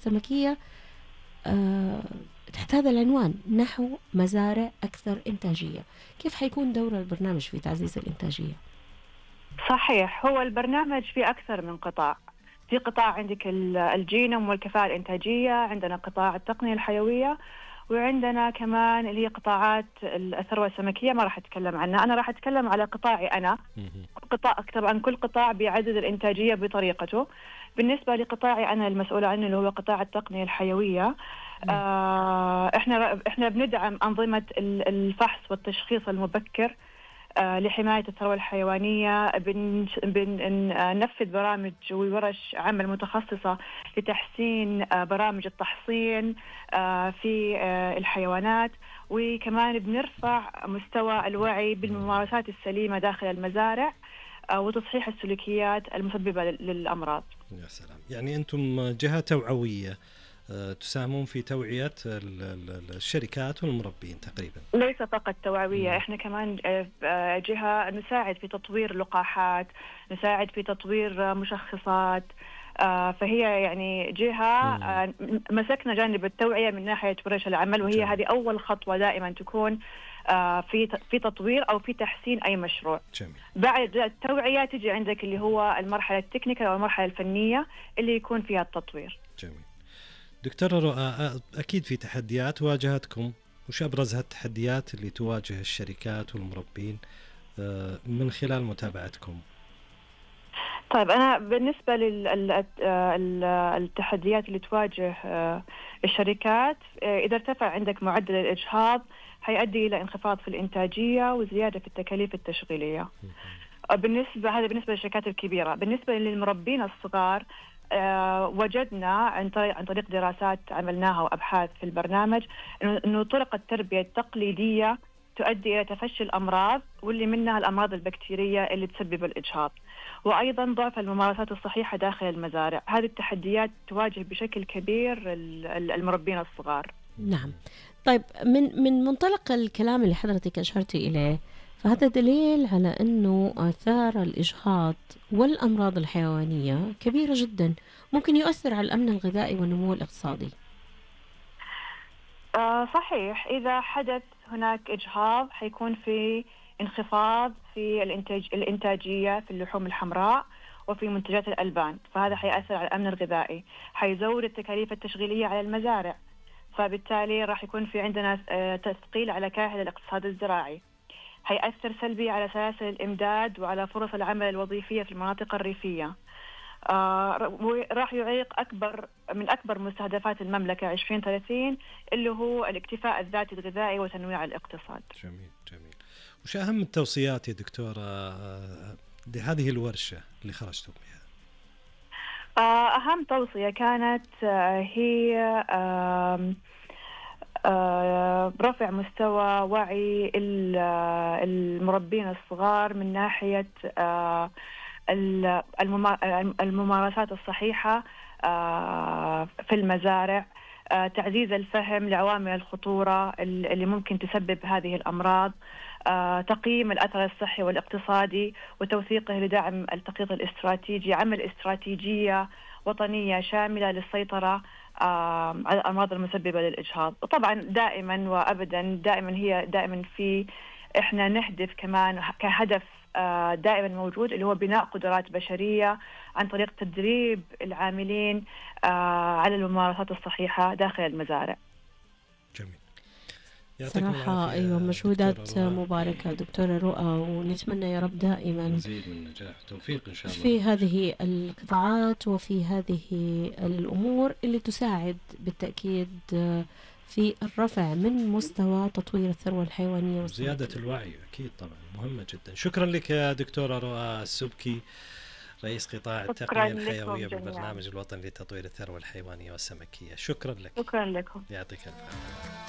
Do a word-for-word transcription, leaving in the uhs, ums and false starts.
والسمكية آه تحت هذا العنوان نحو مزارع أكثر إنتاجية. كيف حيكون دور البرنامج في تعزيز الإنتاجية؟ صحيح، هو البرنامج في أكثر من قطاع. في قطاع عندك الجينوم والكفاءة الإنتاجية، عندنا قطاع التقنية الحيوية، وعندنا كمان اللي هي قطاعات الثروة السمكية ما راح أتكلم عنها. أنا راح أتكلم على قطاعي أنا. قطاع طبعا كل قطاع بيعزز الإنتاجية بطريقته. بالنسبة لقطاعي أنا المسؤولة عنه اللي هو قطاع التقنية الحيوية، آه إحنا إحنا بندعم أنظمة الفحص والتشخيص المبكر آه لحماية الثروة الحيوانية. بننفذ برامج وورش عمل متخصصة لتحسين آه برامج التحصين آه في آه الحيوانات، وكمان بنرفع مستوى الوعي بالممارسات السليمة داخل المزارع آه وتصحيح السلوكيات المسببة للأمراض. يا سلام، يعني أنتم جهة توعوية تساهمون في توعية الشركات والمربين تقريبا. ليس فقط توعوية، مم. احنا كمان جهة نساعد في تطوير لقاحات، نساعد في تطوير مشخصات، فهي يعني جهة مم. مسكنا جانب التوعية من ناحية ورش العمل، وهي جميل. هذه أول خطوة دائما تكون في في تطوير أو في تحسين أي مشروع. جميل. بعد التوعية تجي عندك اللي هو المرحلة التكنيكال أو المرحلة الفنية اللي يكون فيها التطوير. جميل. دكتورة رؤى، أكيد في تحديات واجهتكم، وش أبرز هالتحديات اللي تواجه الشركات والمربين من خلال متابعتكم؟ طيب، أنا بالنسبة للتحديات اللي تواجه الشركات، إذا ارتفع عندك معدل الإجهاض هيؤدي إلى انخفاض في الإنتاجية وزيادة في التكاليف التشغيلية. بالنسبة هذا بالنسبة للشركات الكبيرة. بالنسبة للمربين الصغار، أه وجدنا عن طريق, عن طريق دراسات عملناها وأبحاث في البرنامج أنه طرق التربية التقليدية تؤدي إلى تفشي الأمراض، واللي منها الأمراض البكتيرية اللي تسبب الإجهاض، وأيضا ضعف الممارسات الصحيحة داخل المزارع. هذه التحديات تواجه بشكل كبير المربين الصغار. نعم. طيب، من من منطلق الكلام اللي حضرتك أشرتي إليه، فهذا دليل على أنه آثار الإجهاض والأمراض الحيوانية كبيرة جدا، ممكن يؤثر على الأمن الغذائي والنمو الاقتصادي. آه صحيح، إذا حدث هناك إجهاض حيكون في انخفاض في الإنتاج الإنتاجية في اللحوم الحمراء وفي منتجات الألبان، فهذا حيأثر على الأمن الغذائي، حيزود التكاليف التشغيلية على المزارع، فبالتالي راح يكون في عندنا تثقيل على كاهل الاقتصاد الزراعي، هيأثر سلبي على سلاسل الإمداد وعلى فرص العمل الوظيفية في المناطق الريفية. آه راح يعيق أكبر من أكبر مستهدفات المملكة عشرين ثلاثين اللي هو الاكتفاء الذاتي الغذائي وتنويع الاقتصاد. جميل جميل. وش أهم التوصيات يا دكتورة لهذه الورشة اللي خرجتوا بها؟ آه أهم توصية كانت آه هي آه برفع مستوى وعي المربين الصغار من ناحية الممارسات الصحيحة في المزارع، تعزيز الفهم لعوامل الخطورة اللي ممكن تسبب هذه الأمراض، تقييم الأثر الصحي والاقتصادي وتوثيقه لدعم التخطيط الاستراتيجي، عمل استراتيجية وطنية شاملة للسيطرة على الأمراض المسببة للإجهاض. وطبعا دائما وأبدا دائما هي دائما في إحنا نهدف كمان كهدف دائما موجود اللي هو بناء قدرات بشرية عن طريق تدريب العاملين على الممارسات الصحيحة داخل المزارع. جميل. صراحة أيوة مجهودات مباركة دكتورة رؤى، ونتمنى يا رب دائما مزيد من النجاح وتوفيق إن شاء الله في هذه القطاعات وفي هذه الأمور اللي تساعد بالتأكيد في الرفع من مستوى تطوير الثروة الحيوانية وزيادة الوعي. أكيد طبعا مهمة جدا. شكرا لك يا دكتورة رؤى السبكي، رئيس قطاع التقنية الحيوية بالبرنامج الوطني لتطوير الثروة الحيوانية والسمكية. شكرا لك. شكرا لكم. يعطيك العافية.